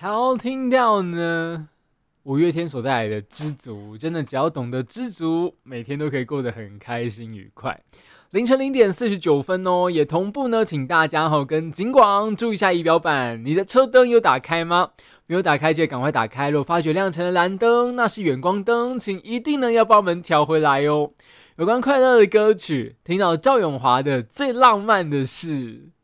好听到呢。五月天所带来的知足，真的只要懂得知足，每天都可以过得很开心愉快。凌晨0点49分哦，也同步呢，请大家跟警广注意一下仪表板，你的车灯有打开吗？没有打开，记得赶快打开。如果发觉亮成了蓝灯，那是远光灯，请一定呢要帮我们调回来哦。有关快乐的歌曲，听到赵咏华的《最浪漫的事》，